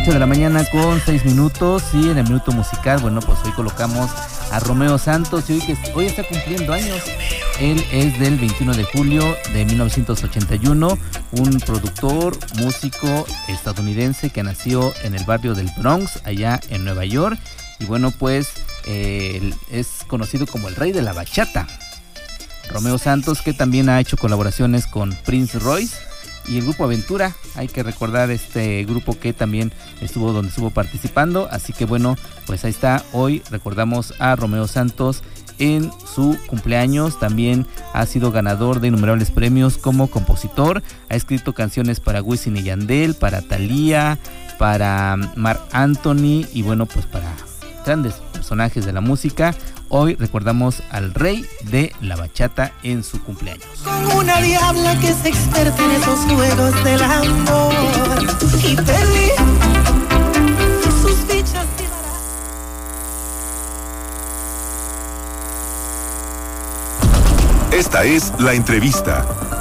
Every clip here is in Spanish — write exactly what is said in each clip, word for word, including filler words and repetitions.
ocho de la mañana con seis minutos y en el minuto musical, bueno, pues hoy colocamos a Romeo Santos y hoy, que hoy está cumpliendo años. Él es del veintiuno de julio de mil novecientos ochenta y uno, un productor, músico estadounidense que nació en el barrio del Bronx, allá en Nueva York. Y bueno, pues eh, es conocido como el rey de la bachata. Romeo Santos, que también ha hecho colaboraciones con Prince Royce y el grupo Aventura. Hay que recordar este grupo que también estuvo donde estuvo participando. Así que bueno, pues ahí está. Hoy recordamos a Romeo Santos en su cumpleaños. También ha sido ganador de innumerables premios como compositor. Ha escrito canciones para Wisin y Yandel, para Thalía, para Marc Anthony y bueno, pues para grandes personajes de la música. Hoy recordamos al rey de la bachata en su cumpleaños. Con una diabla que es experta en esos juegos del amor y perdí sus fichas. Esta es la entrevista.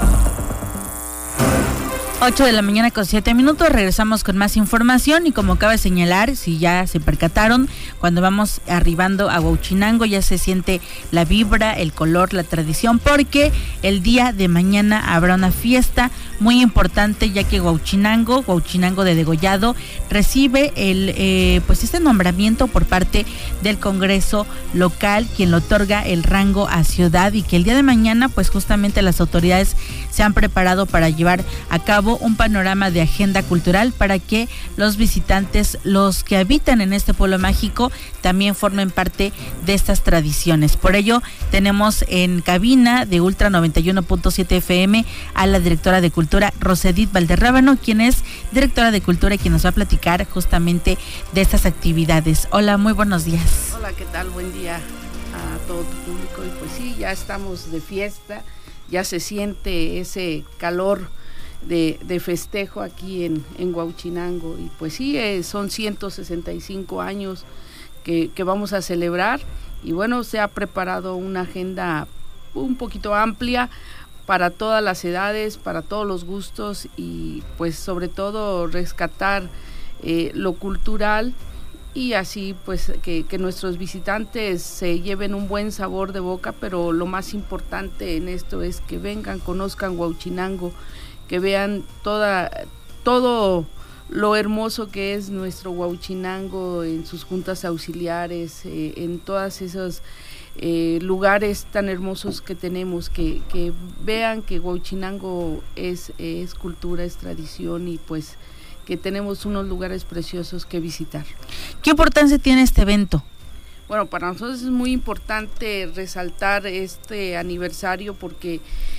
ocho de la mañana con siete minutos, regresamos con más información y como cabe señalar, si ya se percataron, cuando vamos arribando a Huauchinango ya se siente la vibra, el color, la tradición, porque el día de mañana habrá una fiesta muy importante, ya que Huauchinango, Huauchinango de Degollado, recibe el eh, pues este nombramiento por parte del Congreso local, quien le otorga el rango a ciudad, y que el día de mañana pues justamente las autoridades se han preparado para llevar a cabo un panorama de agenda cultural para que los visitantes, los que habitan en este pueblo mágico, también formen parte de estas tradiciones. Por ello, tenemos en cabina de Ultra noventa y uno punto siete F M a la directora de Cultura, Rosedit Valderrábano, quien es directora de Cultura y quien nos va a platicar justamente de estas actividades. Hola, muy buenos días. Hola, ¿qué tal? Buen día a todo tu público. Y pues sí, ya estamos de fiesta, ya se siente ese calor De, de festejo aquí en, en Huauchinango, y pues sí, eh, son ciento sesenta y cinco años que, que vamos a celebrar, y bueno, se ha preparado una agenda un poquito amplia para todas las edades, para todos los gustos, y pues sobre todo rescatar eh, lo cultural, y así pues que, que nuestros visitantes se lleven un buen sabor de boca, pero lo más importante en esto es que vengan, conozcan Huauchinango, que vean toda todo lo hermoso que es nuestro Huauchinango en sus juntas auxiliares, eh, en todos esos eh, lugares tan hermosos que tenemos, que, que vean que Huauchinango es, es cultura, es tradición, y pues que tenemos unos lugares preciosos que visitar. ¿Qué importancia tiene este evento? Bueno, para nosotros es muy importante resaltar este aniversario porque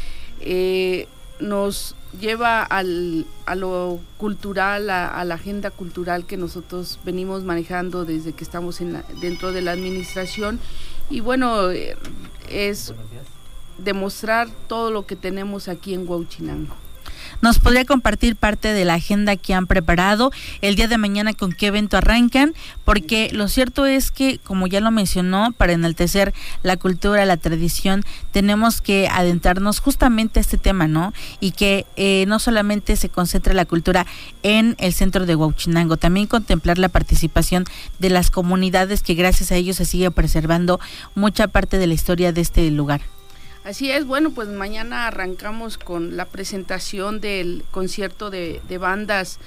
eh, nos lleva al, a lo cultural, a, a la agenda cultural que nosotros venimos manejando desde que estamos en la, dentro de la administración, y bueno, eh, es demostrar todo lo que tenemos aquí en Huauchinango. ¿Nos podría compartir parte de la agenda que han preparado el día de mañana? ¿Con qué evento arrancan? Porque lo cierto es que, como ya lo mencionó, para enaltecer la cultura, la tradición, tenemos que adentrarnos justamente a este tema, ¿no? Y que eh, no solamente se concentre la cultura en el centro de Huauchinango, también contemplar la participación de las comunidades, que gracias a ellos se sigue preservando mucha parte de la historia de este lugar. Así es, bueno, pues mañana arrancamos con la presentación del concierto de, de bandas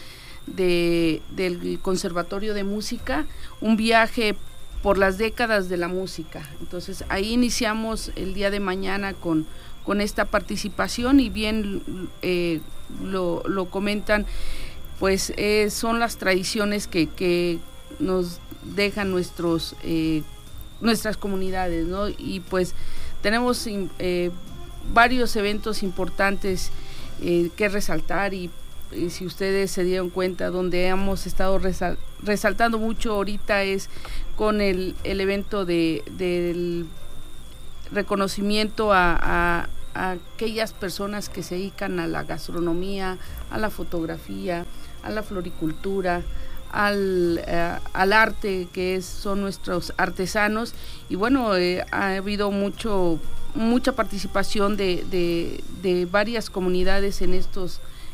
de, del Conservatorio de Música, un viaje por las décadas de la música. Entonces ahí iniciamos el día de mañana con, con esta participación, y bien eh, lo, lo comentan, pues eh, son las tradiciones que, que nos dejan nuestros eh, nuestras comunidades, ¿no? Y pues tenemos eh, varios eventos importantes eh, que resaltar, y, y si ustedes se dieron cuenta, donde hemos estado resal- resaltando mucho ahorita es con el, el evento de, del reconocimiento a, a, a aquellas personas que se dedican a la gastronomía, a la fotografía, a la floricultura, al, uh, al arte, que es, son nuestros artesanos, y bueno, eh, ha habido mucho mucha participación de, de, de varias comunidades en estos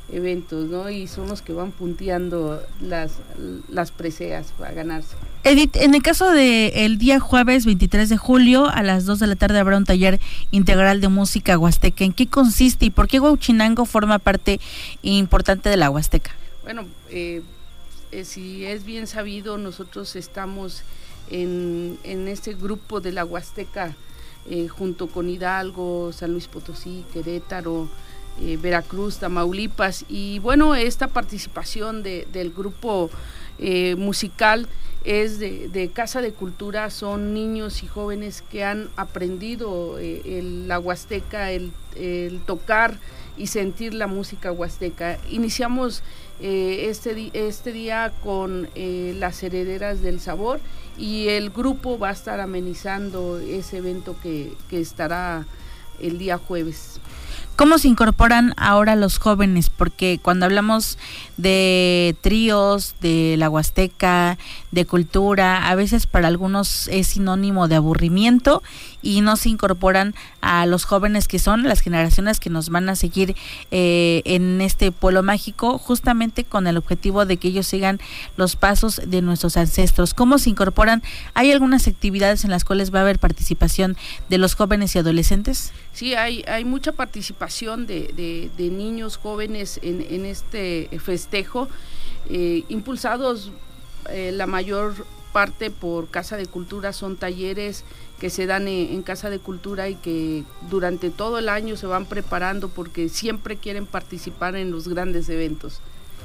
eventos, ¿no? Y son los que van punteando las, las preseas para ganarse. Edith, en el caso de el día jueves veintitrés de julio a las dos de la tarde habrá un taller integral de música huasteca. ¿En qué consiste y por qué Huauchinango forma parte importante de la Huasteca? Bueno, eh, eh, si es bien sabido, nosotros estamos en, en este grupo de la Huasteca eh, junto con Hidalgo, San Luis Potosí, Querétaro, eh, Veracruz, Tamaulipas, y bueno, esta participación de, del grupo eh, musical es de, de Casa de Cultura. Son niños y jóvenes que han aprendido eh, el, la huasteca, el, el tocar y sentir la música huasteca. Iniciamos eh, este, este día con eh, las herederas del sabor, y el grupo va a estar amenizando ese evento que, que estará el día jueves. ¿Cómo se incorporan ahora los jóvenes? Porque cuando hablamos de tríos, de la Huasteca, de cultura, a veces para algunos es sinónimo de aburrimiento y no se incorporan a los jóvenes que son las generaciones que nos van a seguir eh, en este pueblo mágico, justamente con el objetivo de que ellos sigan los pasos de nuestros ancestros. ¿Cómo se incorporan? ¿Hay algunas actividades en las cuales va a haber participación de los jóvenes y adolescentes? Sí, hay, hay mucha participación de, de, de niños jóvenes en, en este festejo, eh, impulsados eh, la mayor parte por Casa de Cultura. Son talleres que se dan en, en Casa de Cultura y que durante todo el año se van preparando porque siempre quieren participar en los grandes eventos.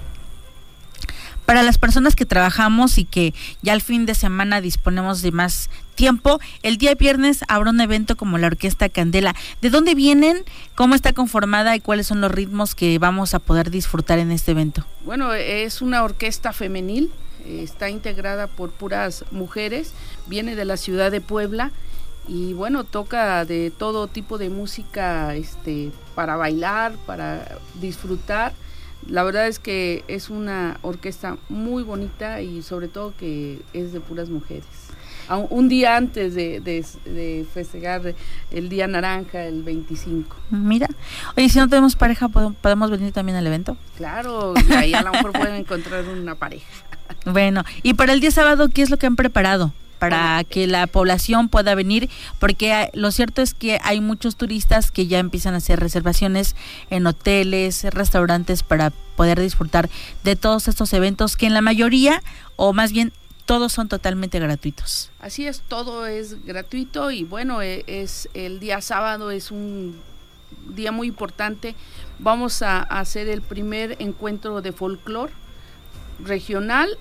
Para las personas que trabajamos y que ya al fin de semana disponemos de más tiempo, el día viernes habrá un evento como la Orquesta Candela. ¿De dónde vienen? ¿Cómo está conformada? ¿Y cuáles son los ritmos que vamos a poder disfrutar en este evento? Bueno, es una orquesta femenil, está integrada por puras mujeres, viene de la ciudad de Puebla y bueno, toca de todo tipo de música este, para bailar, para disfrutar. La verdad es que es una orquesta muy bonita y sobre todo que es de puras mujeres. Un día antes de, de, de festejar el Día Naranja, el veinticinco. Mira, oye, si no tenemos pareja, ¿podemos venir también al evento? Claro, ahí a lo mejor pueden encontrar una pareja. Bueno, y para el día sábado, ¿qué es lo que han preparado para que la población pueda venir? Porque lo cierto es que hay muchos turistas que ya empiezan a hacer reservaciones en hoteles, restaurantes para poder disfrutar de todos estos eventos que en la mayoría, o más bien todos son totalmente gratuitos. Así es, todo es gratuito y bueno, es el día sábado es un día muy importante. Vamos a hacer el primer encuentro de folclore regional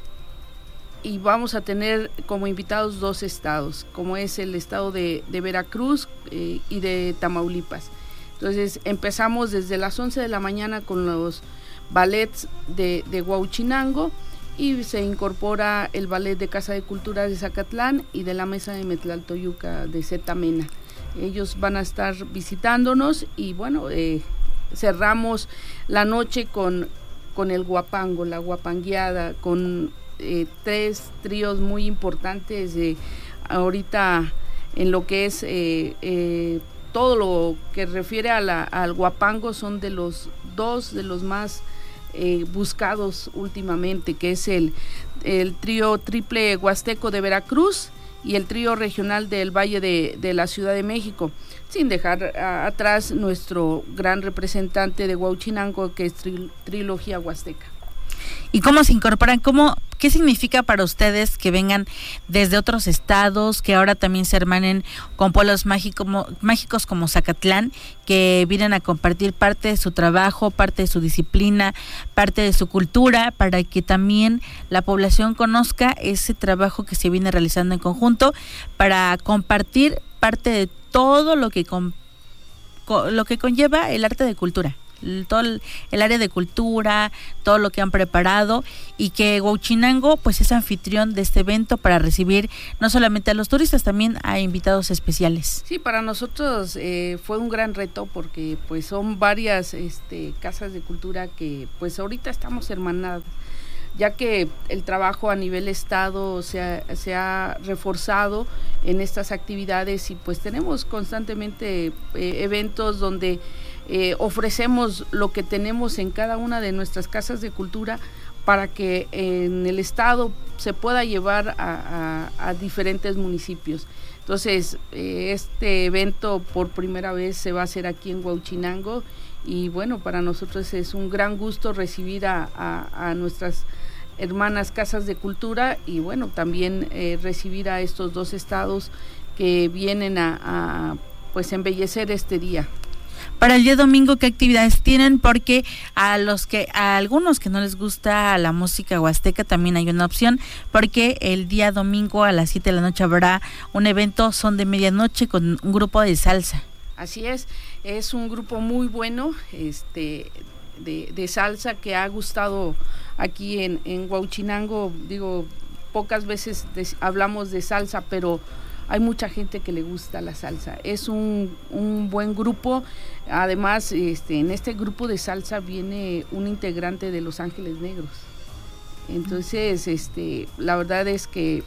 y vamos a tener como invitados dos estados, como es el estado de, de Veracruz eh, y de Tamaulipas. Entonces empezamos desde las once de la mañana con los ballets de, de Huauchinango y se incorpora el ballet de Casa de Cultura de Zacatlán y de la Mesa de Metlaltoyuca de Zetamena. Ellos van a estar visitándonos y bueno, eh, cerramos la noche con, con el guapango, la guapangueada, con eh, tres tríos muy importantes eh, ahorita en lo que es eh, eh, todo lo que refiere a la, al guapango. Son de los dos de los más eh, buscados últimamente, que es el, el trío triple huasteco de Veracruz y el trío regional del Valle de, de la Ciudad de México, sin dejar a, atrás nuestro gran representante de Huauchinango, que es tri, Trilogía Huasteca. ¿Y cómo se incorporan? ¿Cómo, qué significa para ustedes que vengan desde otros estados, que ahora también se hermanen con pueblos mágico, mágicos como Zacatlán, que vienen a compartir parte de su trabajo, parte de su disciplina, parte de su cultura, para que también la población conozca ese trabajo que se viene realizando en conjunto, para compartir parte de todo lo que, con, con, lo que conlleva el arte de cultura? todo el, el área de cultura, todo lo que han preparado, y que Huauchinango pues es anfitrión de este evento para recibir no solamente a los turistas, también a invitados especiales. Sí, para nosotros eh, fue un gran reto porque pues son varias este, casas de cultura que pues ahorita estamos hermanadas, ya que el trabajo a nivel estado se ha, se ha reforzado en estas actividades y pues tenemos constantemente eh, eventos donde eh, ofrecemos lo que tenemos en cada una de nuestras casas de cultura para que en el estado se pueda llevar a, a, a diferentes municipios. Entonces, eh, este evento por primera vez se va a hacer aquí en Huauchinango y bueno, para nosotros es un gran gusto recibir a, a, a nuestras hermanas casas de cultura y bueno, también eh, recibir a estos dos estados que vienen a, a pues embellecer este día. Para el día domingo, ¿qué actividades tienen? Porque a los que a algunos que no les gusta la música huasteca también hay una opción, porque el día domingo a las siete de la noche habrá un evento son de medianoche con un grupo de salsa. Así es, es un grupo muy bueno, este de, de salsa que ha gustado aquí en, en Huauchinango. Digo, pocas veces de, hablamos de salsa, pero hay mucha gente que le gusta la salsa. Es un, un buen grupo. Además, este, en este grupo de salsa viene un integrante de Los Ángeles Negros. Entonces, este, la verdad es que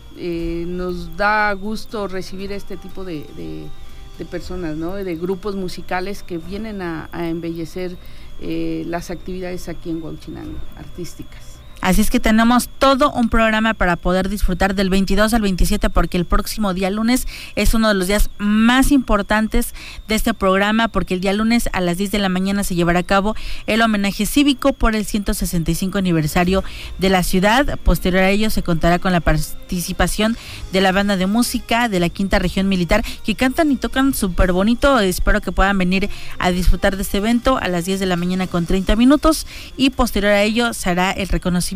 eh, nos da gusto recibir este tipo de, de, de personas, ¿no? De grupos musicales que vienen a, a embellecer eh, las actividades aquí en Huauchinango, artísticas. Así es que tenemos todo un programa para poder disfrutar del veintidós al veintisiete, porque el próximo día lunes es uno de los días más importantes de este programa, porque el día lunes a las diez de la mañana se llevará a cabo el homenaje cívico por el ciento sesenta y cinco aniversario de la ciudad. Posterior a ello se contará con la participación de la banda de música de la Quinta Región Militar, que cantan y tocan súper bonito. Espero que puedan venir a disfrutar de este evento a las diez de la mañana con treinta minutos, y posterior a ello se hará el reconocimiento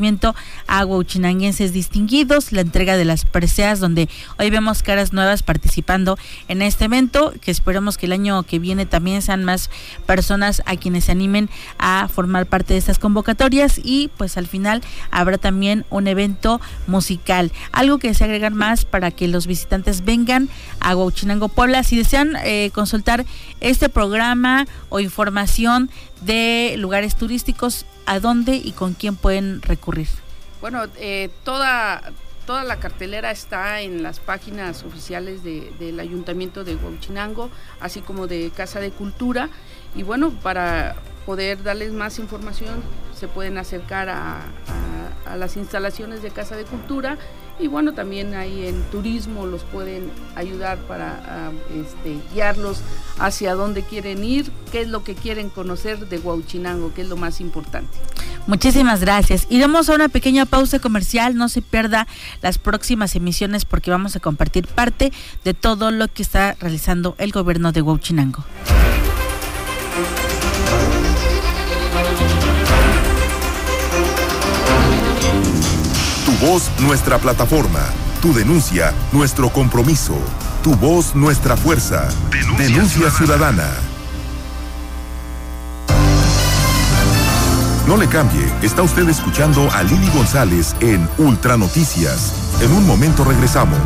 a huauchinanguenses distinguidos, la entrega de las preseas, donde hoy vemos caras nuevas participando en este evento, que esperemos que el año que viene también sean más personas a quienes se animen a formar parte de estas convocatorias, y pues al final habrá también un evento musical. Algo que se agregan más para que los visitantes vengan a Huauchinango, Puebla. Si desean eh, consultar este programa o información de lugares turísticos, ¿a dónde y con quién pueden recurrir? Bueno, eh, toda, toda la cartelera está en las páginas oficiales de, del Ayuntamiento de Huauchinango, así como de Casa de Cultura, y bueno, para poder darles más información se pueden acercar a, a, a las instalaciones de Casa de Cultura, y bueno, también ahí en turismo los pueden ayudar para uh, este, guiarlos hacia dónde quieren ir, qué es lo que quieren conocer de Huauchinango, que es lo más importante. Muchísimas gracias. Iremos a una pequeña pausa comercial. No se pierda las próximas emisiones, porque vamos a compartir parte de todo lo que está realizando el gobierno de Huauchinango. Tu voz, nuestra plataforma. Tu denuncia, nuestro compromiso. Tu voz, nuestra fuerza. Denuncia, Denuncia ciudadana. ciudadana. No le cambie, está usted escuchando a Lili González en Ultra Noticias. En un momento regresamos.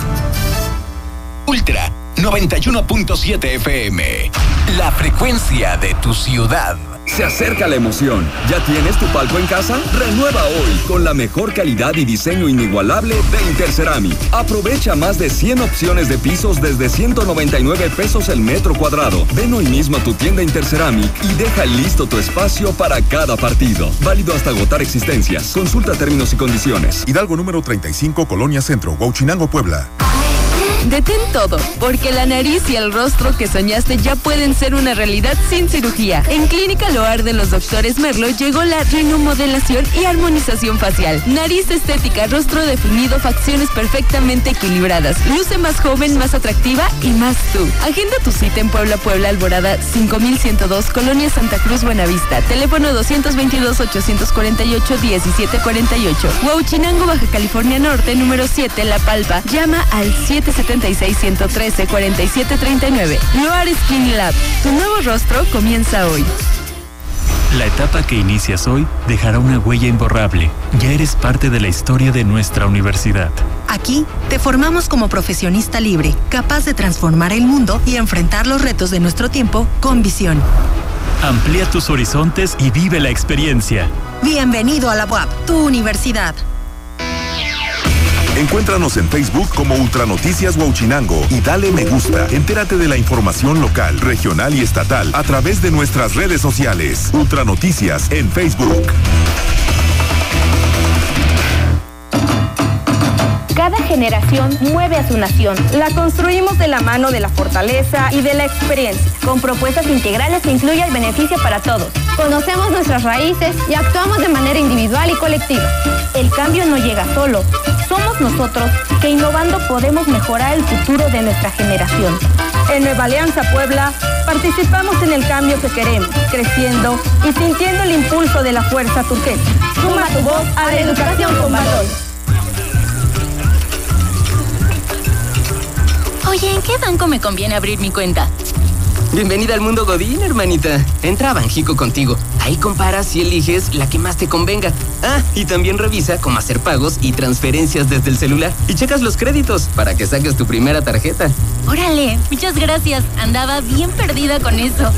Ultra noventa y uno punto siete F M, la frecuencia de tu ciudad. Se acerca la emoción. ¿Ya tienes tu palco en casa? Renueva hoy con la mejor calidad y diseño inigualable de Interceramic. Aprovecha más de cien opciones de pisos desde ciento noventa y nueve pesos el metro cuadrado. Ven hoy mismo a tu tienda Interceramic y deja listo tu espacio para cada partido. Válido hasta agotar existencias. Consulta términos y condiciones. Hidalgo número treinta y cinco, Colonia Centro, Huauchinango, Puebla. Detén todo, porque la nariz y el rostro que soñaste ya pueden ser una realidad sin cirugía. En Clínica Loar de los doctores Merlo llegó la rinomodelación y armonización facial. Nariz estética, rostro definido, facciones perfectamente equilibradas. Luce más joven, más atractiva y más tú. Agenda tu cita en Puebla, Puebla, Alborada cinco mil ciento dos, Colonia Santa Cruz, Buenavista. Teléfono dos dos dos, ocho cuatro ocho, uno siete cuatro ocho. Huauchinango, Baja California Norte, número siete, La Palpa. Llama al siete siete seis, uno uno tres, cuatro siete tres nueve. Loar Skin Lab. Tu nuevo rostro comienza hoy. La etapa que inicias hoy dejará una huella imborrable. Ya eres parte de la historia de nuestra universidad. Aquí te formamos como profesionista libre, capaz de transformar el mundo y enfrentar los retos de nuestro tiempo con visión. Amplía tus horizontes y vive la experiencia. Bienvenido a la U A P, tu universidad. Encuéntranos en Facebook como Ultranoticias Huauchinango y dale me gusta. Entérate de la información local, regional y estatal a través de nuestras redes sociales. Ultranoticias en Facebook. Cada generación mueve a su nación. La construimos de la mano de la fortaleza y de la experiencia, con propuestas integrales que incluyan el beneficio para todos. Conocemos nuestras raíces y actuamos de manera individual y colectiva. El cambio no llega solo. Somos nosotros que innovando podemos mejorar el futuro de nuestra generación. En Nueva Alianza Puebla, participamos en el cambio que queremos, creciendo y sintiendo el impulso de la fuerza turquesa. Suma tu voz a la educación con valor. Oye, ¿en qué banco me conviene abrir mi cuenta? Bienvenida al mundo Godín, hermanita. Entra a Banjico Contigo. Ahí comparas y eliges la que más te convenga. Ah, y también revisa cómo hacer pagos y transferencias desde el celular. Y checas los créditos para que saques tu primera tarjeta. Órale, muchas gracias. Andaba bien perdida con eso.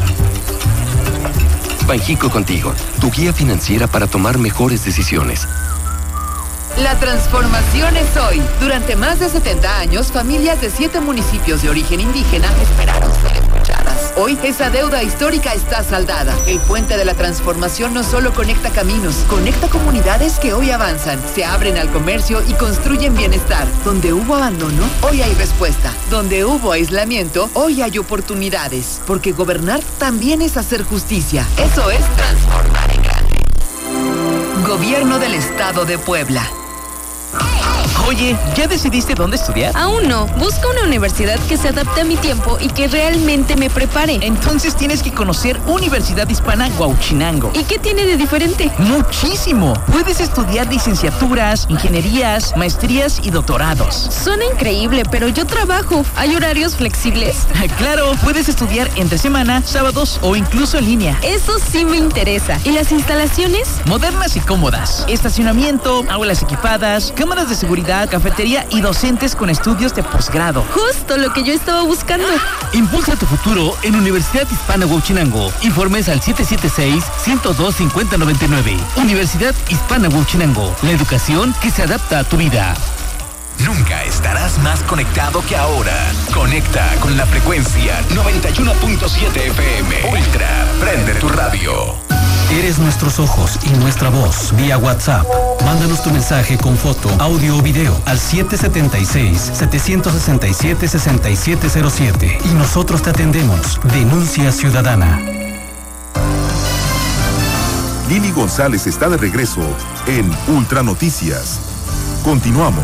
Banjico Contigo, tu guía financiera para tomar mejores decisiones. La transformación es hoy. Durante más de setenta años, familias de siete municipios de origen indígena esperaron ser escuchadas. Hoy, esa deuda histórica está saldada. El puente de la transformación no solo conecta caminos, conecta comunidades que hoy avanzan, se abren al comercio y construyen bienestar. Donde hubo abandono, hoy hay respuesta. Donde hubo aislamiento, hoy hay oportunidades. Porque gobernar también es hacer justicia. Eso es transformar en grande. Gobierno del Estado de Puebla. Oye, ¿ya decidiste dónde estudiar? Aún no. Busco una universidad que se adapte a mi tiempo y que realmente me prepare. Entonces tienes que conocer Universidad Hispana Huauchinango. ¿Y qué tiene de diferente? Muchísimo. Puedes estudiar licenciaturas, ingenierías, maestrías y doctorados. Suena increíble, pero yo trabajo. ¿Hay horarios flexibles? Claro, puedes estudiar entre semana, sábados o incluso en línea. Eso sí me interesa. ¿Y las instalaciones? Modernas y cómodas. Estacionamiento, aulas equipadas, cámaras de seguridad, cafetería y docentes con estudios de posgrado. Justo lo que yo estaba buscando. Impulsa tu futuro en Universidad Hispana Huauchinango. Informes al siete siete seis, uno cero dos, cinco cero nueve nueve. Universidad Hispana Huauchinango. La educación que se adapta a tu vida. Nunca estarás más conectado que ahora. Conecta con la frecuencia noventa y uno punto siete F M. Ultra, prende tu radio. Eres nuestros ojos y nuestra voz vía WhatsApp. Mándanos tu mensaje con foto, audio o video al siete siete seis, siete seis siete, seis siete cero siete y nosotros te atendemos. Denuncia ciudadana. Lili González está de regreso en Ultra Noticias. Continuamos.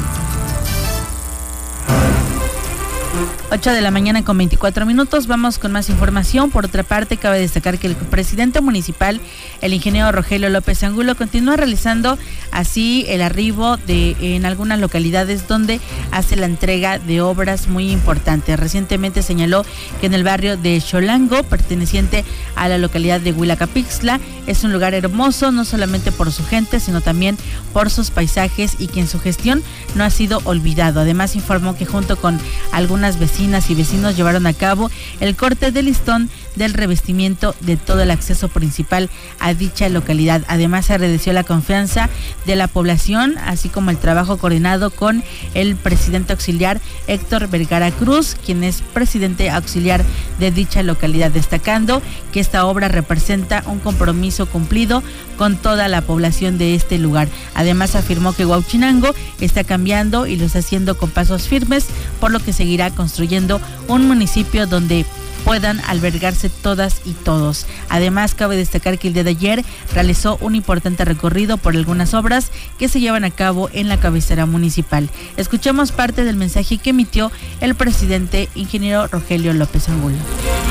ocho de la mañana con veinticuatro minutos, vamos con más información. Por otra parte, cabe destacar que el presidente municipal, el ingeniero Rogelio López Angulo, continúa realizando así el arribo de en algunas localidades donde hace la entrega de obras muy importantes. Recientemente señaló que en el barrio de Xolango, perteneciente a la localidad de Huilacapixtla, es un lugar hermoso, no solamente por su gente, sino también por sus paisajes y que en su gestión no ha sido olvidado. Además, informó que junto con algunas vecinas y vecinos llevaron a cabo el corte de listón del revestimiento de todo el acceso principal a dicha localidad. Además, se agradeció la confianza de la población, así como el trabajo coordinado con el presidente auxiliar Héctor Vergara Cruz, quien es presidente auxiliar de dicha localidad, destacando que esta obra representa un compromiso cumplido con toda la población de este lugar. Además, afirmó que Huauchinango está cambiando y lo está haciendo con pasos firmes, por lo que seguirá construyendo un municipio donde puedan albergarse todas y todos. Además, cabe destacar que el día de ayer realizó un importante recorrido por algunas obras que se llevan a cabo en la cabecera municipal. Escuchemos parte del mensaje que emitió el presidente ingeniero Rogelio López Angulo.